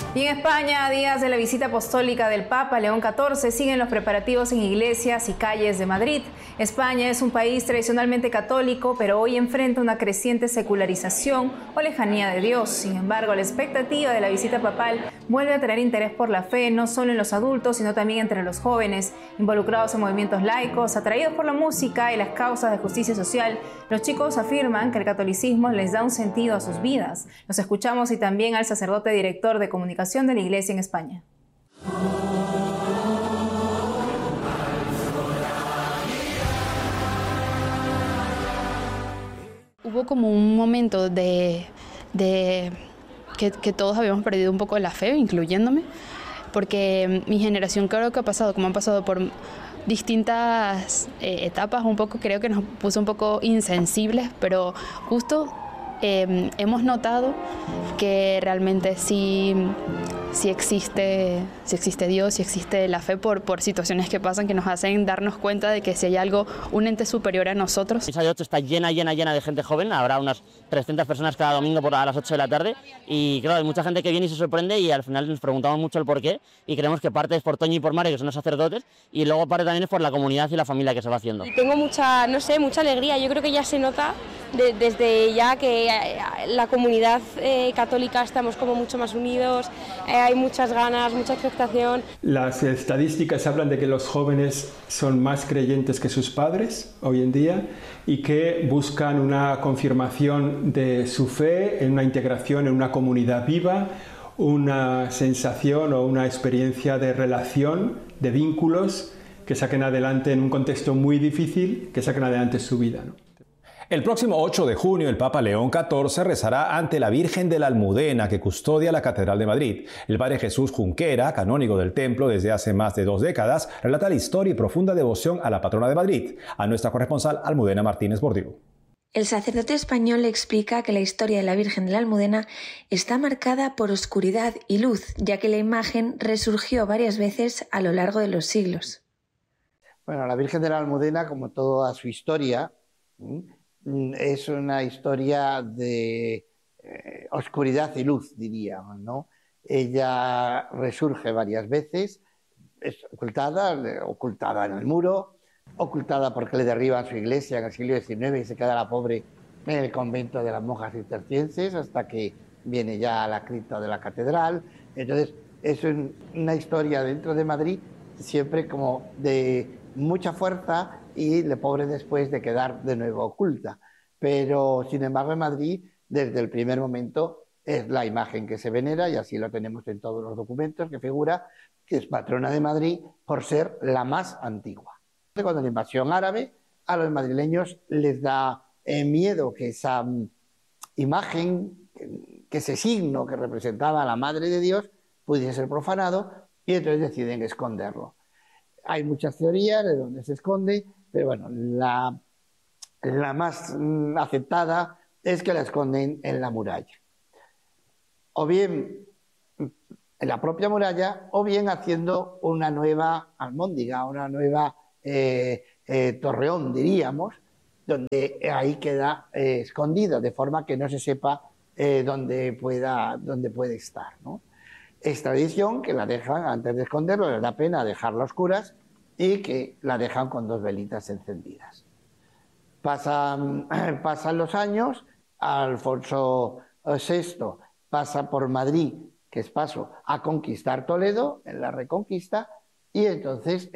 Y en España, a días de la visita apostólica del Papa León XIV, siguen los preparativos en iglesias y calles de Madrid. España es un país tradicionalmente católico, pero hoy enfrenta una creciente secularización o lejanía de Dios. Sin embargo, la expectativa de la visita papal vuelve a traer interés por la fe, no solo en los adultos, sino también entre los jóvenes, involucrados en movimientos laicos, atraídos por la música y las causas de justicia social. Los chicos afirman que el catolicismo les da un sentido a sus vidas. Los escuchamos y también al sacerdote director de comunicación de la Iglesia en España. Hubo como un momento de que todos habíamos perdido un poco la fe, incluyéndome, porque mi generación creo que ha pasado, como han pasado por distintas etapas, un poco creo que nos puso un poco insensibles, pero justo hemos notado que realmente sí existe Dios, sí existe la fe por situaciones que pasan que nos hacen darnos cuenta de que si hay algo, un ente superior a nosotros. Misa de 8 está llena de gente joven, habrá unas 300 personas cada domingo a las 8 de la tarde y claro, hay mucha gente que viene y se sorprende y al final nos preguntamos mucho el porqué y creemos que parte es por Toño y por Mario, que son los sacerdotes, y luego parte también es por la comunidad y la familia que se va haciendo. Y tengo mucha alegría, yo creo que ya se nota desde ya que la comunidad católica estamos como mucho más unidos, hay muchas ganas, mucha expectación. Las estadísticas hablan de que los jóvenes son más creyentes que sus padres hoy en día y que buscan una confirmación de su fe, en una integración en una comunidad viva, una sensación o una experiencia de relación, de vínculos que saquen adelante en un contexto muy difícil, que saquen adelante su vida, ¿no? El próximo 8 de junio, el Papa León XIV rezará ante la Virgen de la Almudena, que custodia la Catedral de Madrid. El padre Jesús Junquera, canónigo del templo desde hace más de 2 décadas, relata la historia y profunda devoción a la patrona de Madrid. A nuestra corresponsal Almudena Martínez Bordigo. El sacerdote español le explica que la historia de la Virgen de la Almudena está marcada por oscuridad y luz, ya que la imagen resurgió varias veces a lo largo de los siglos. Bueno, la Virgen de la Almudena, como toda su historia, es una historia de oscuridad y luz, diríamos, ¿no? Ella resurge varias veces, es ocultada en el muro, ocultada porque le derriban su iglesia en el siglo XIX y se queda la pobre en el convento de las monjas cistercienses hasta que viene ya a la cripta de la catedral. Entonces, es una historia dentro de Madrid siempre como de mucha fuerza y la pobre después de quedar de nuevo oculta. Pero, sin embargo, en Madrid, desde el primer momento, es la imagen que se venera, y así lo tenemos en todos los documentos, que figura que es patrona de Madrid por ser la más antigua. Cuando la invasión árabe, a los madrileños les da miedo que esa imagen, que ese signo que representaba a la Madre de Dios, pudiese ser profanado, y entonces deciden esconderlo. Hay muchas teorías de dónde se esconde, pero bueno, la más aceptada es que la esconden en la muralla. O bien en la propia muralla, o bien haciendo una nueva almóndiga, una nueva torreón, diríamos, donde ahí queda escondida, de forma que no se sepa dónde puede estar, ¿no? Es tradición que la dejan, antes de esconderlo, les da pena dejarla a oscuras y que la dejan con 2 velitas encendidas. Pasan los años, Alfonso VI pasa por Madrid, que es paso a conquistar Toledo, en la Reconquista, y entonces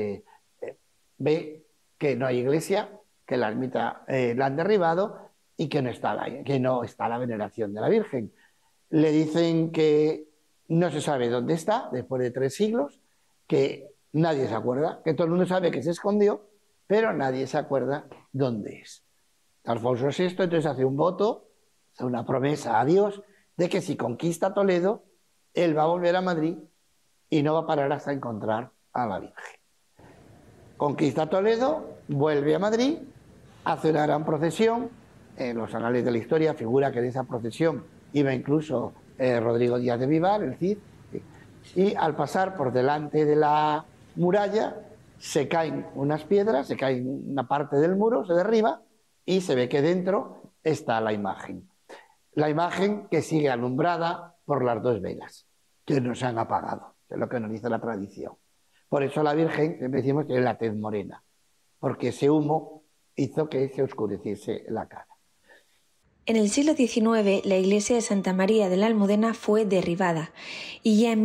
ve que no hay iglesia, que la ermita la han derribado y que no está la veneración de la Virgen. Le dicen que no se sabe dónde está, después de 3 siglos, que nadie se acuerda, que todo el mundo sabe que se escondió, pero nadie se acuerda dónde es. Alfonso VI entonces hace un voto, hace una promesa a Dios, de que si conquista Toledo, él va a volver a Madrid y no va a parar hasta encontrar a la Virgen. Conquista Toledo, vuelve a Madrid, hace una gran procesión. En los anales de la historia figura que en esa procesión iba incluso Rodrigo Díaz de Vivar, el Cid, y al pasar por delante de la muralla se caen unas piedras, se cae una parte del muro, se derriba y se ve que dentro está la imagen. La imagen que sigue alumbrada por las 2 velas. que no se han apagado, que es lo que nos dice la tradición. Por eso la Virgen, siempre decimos que es la tez morena, porque ese humo hizo que se oscureciese la cara. En el siglo XIX, la iglesia de Santa María de la Almudena fue derribada y ya en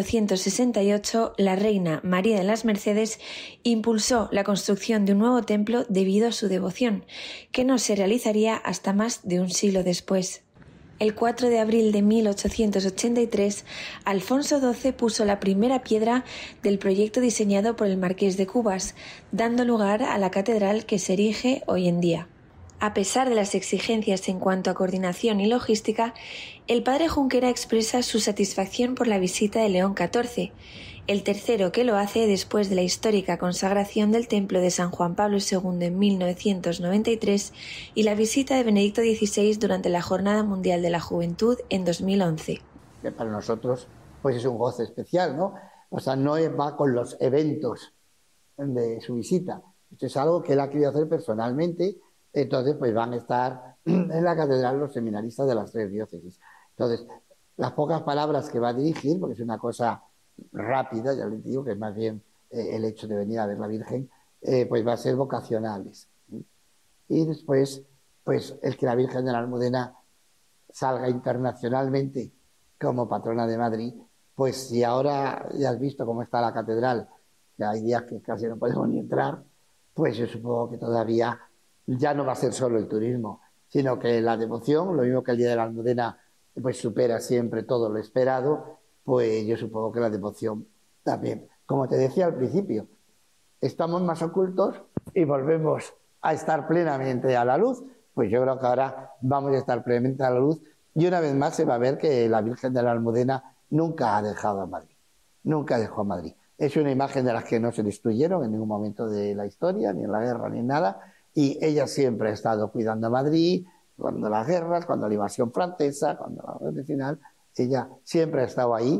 1868 la reina María de las Mercedes impulsó la construcción de un nuevo templo debido a su devoción, que no se realizaría hasta más de un siglo después. El 4 de abril de 1883, Alfonso XII puso la primera piedra del proyecto diseñado por el Marqués de Cubas, dando lugar a la catedral que se erige hoy en día. A pesar de las exigencias en cuanto a coordinación y logística, el padre Junquera expresa su satisfacción por la visita de León XIV, el tercero que lo hace después de la histórica consagración del templo de San Juan Pablo II en 1993 y la visita de Benedicto XVI durante la Jornada Mundial de la Juventud en 2011. Que para nosotros pues es un goce especial, ¿no? O sea, no va con los eventos de su visita. Esto es algo que él ha querido hacer personalmente. Entonces, pues van a estar en la catedral los seminaristas de las 3 diócesis. Entonces, las pocas palabras que va a dirigir, porque es una cosa rápida, ya les digo que es más bien el hecho de venir a ver la Virgen, pues va a ser vocacionales. Y después, pues el que la Virgen de la Almudena salga internacionalmente como patrona de Madrid, pues si ahora ya has visto cómo está la catedral, que hay días que casi no podemos ni entrar, pues yo supongo que todavía ya no va a ser solo el turismo, sino que la devoción, lo mismo que el Día de la Almudena, pues supera siempre todo lo esperado, pues yo supongo que la devoción también. Como te decía al principio, estamos más ocultos y volvemos a estar plenamente a la luz, pues yo creo que ahora vamos a estar plenamente a la luz y una vez más se va a ver que la Virgen de la Almudena nunca ha dejado a Madrid, nunca dejó a Madrid. Es una imagen de las que no se destruyeron en ningún momento de la historia, ni en la guerra, ni en nada. Y ella siempre ha estado cuidando a Madrid, cuando las guerras, cuando la invasión francesa, cuando la guerra final, ella siempre ha estado ahí.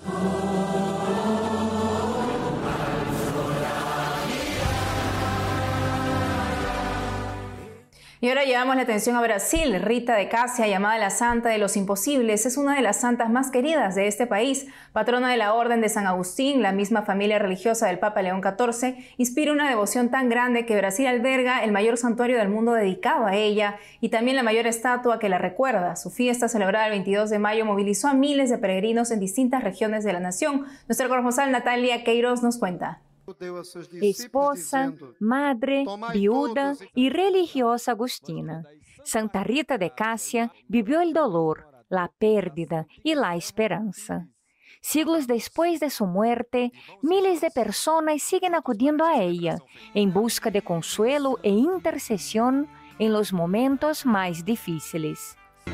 Y ahora llevamos la atención a Brasil. Rita de Cássia, llamada la Santa de los Imposibles, es una de las santas más queridas de este país. Patrona de la Orden de San Agustín, la misma familia religiosa del Papa León XIV, inspira una devoción tan grande que Brasil alberga el mayor santuario del mundo dedicado a ella y también la mayor estatua que la recuerda. Su fiesta, celebrada el 22 de mayo, movilizó a miles de peregrinos en distintas regiones de la nación. Nuestra corresponsal Natalia Queiroz nos cuenta. Esposa, madre, viuda y religiosa agustina, Santa Rita de Cássia vivió el dolor, la pérdida y la esperanza. Siglos después de su muerte, miles de personas siguen acudiendo a ella en busca de consuelo e intercesión en los momentos más difíciles.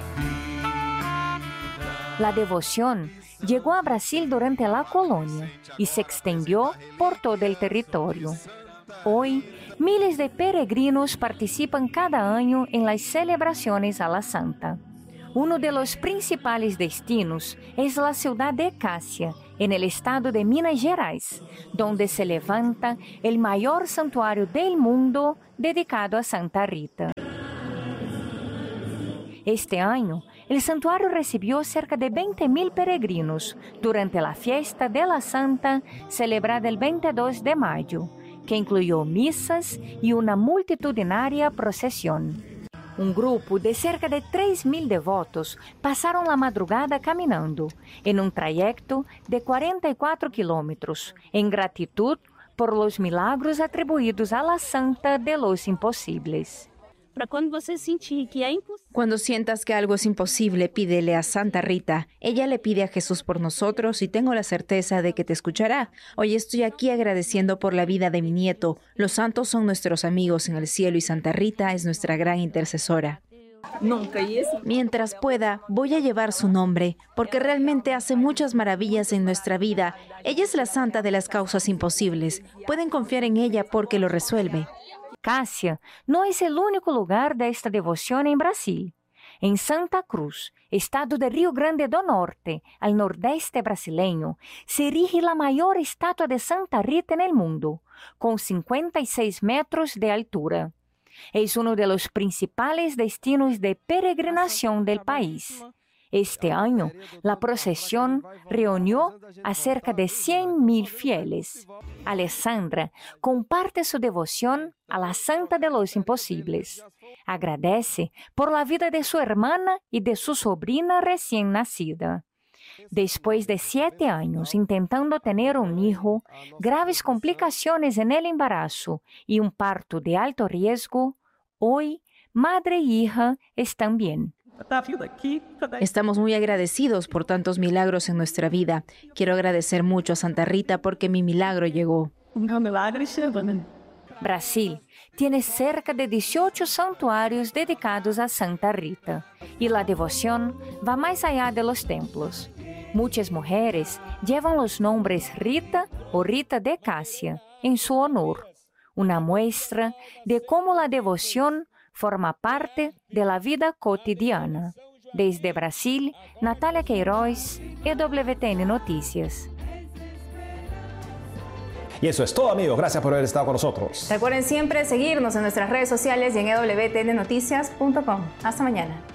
La devoción llegó a Brasil durante la colonia y se extendió por todo el territorio. Hoy, miles de peregrinos participan cada año en las celebraciones a la Santa. Uno de los principales destinos es la ciudad de Cássia, en el estado de Minas Gerais, donde se levanta el mayor santuario del mundo dedicado a Santa Rita. Este año, el santuario recibió cerca de 20.000 peregrinos durante la fiesta de la Santa celebrada el 22 de mayo, que incluyó misas y una multitudinaria procesión. Un grupo de cerca de 3.000 devotos pasaron la madrugada caminando en un trayecto de 44 kilómetros, en gratitud por los milagros atribuidos a la Santa de los Imposibles. Cuando sientas que algo es imposible, pídele a Santa Rita. Ella le pide a Jesús por nosotros y tengo la certeza de que te escuchará. Hoy estoy aquí agradeciendo por la vida de mi nieto. Los santos son nuestros amigos en el cielo y Santa Rita es nuestra gran intercesora. Mientras pueda, voy a llevar su nombre, porque realmente hace muchas maravillas en nuestra vida. Ella es la santa de las causas imposibles. Pueden confiar en ella porque lo resuelve. Cássia no es el único lugar de esta devoción en Brasil. En Santa Cruz, estado de Rio Grande do Norte, al nordeste brasileño, se erige la mayor estatua de Santa Rita en el mundo, con 56 metros de altura. Es uno de los principales destinos de peregrinación del país. Este año, la procesión reunió a cerca de 100.000 fieles. Alessandra comparte su devoción a la Santa de los Imposibles. Agradece por la vida de su hermana y de su sobrina recién nacida. Después de 7 años intentando tener un hijo, graves complicaciones en el embarazo y un parto de alto riesgo, hoy madre e hija están bien. Estamos muy agradecidos por tantos milagros en nuestra vida. Quiero agradecer mucho a Santa Rita porque mi milagro llegó. Brasil tiene cerca de 18 santuarios dedicados a Santa Rita y la devoción va más allá de los templos. Muchas mujeres llevan los nombres Rita o Rita de Cássia en su honor, una muestra de cómo la devoción forma parte de la vida cotidiana. Desde Brasil, Natalia Queiroz, EWTN Noticias. Y eso es todo, amigos. Gracias por haber estado con nosotros. Recuerden siempre seguirnos en nuestras redes sociales y en ewtnnoticias.com. Hasta mañana.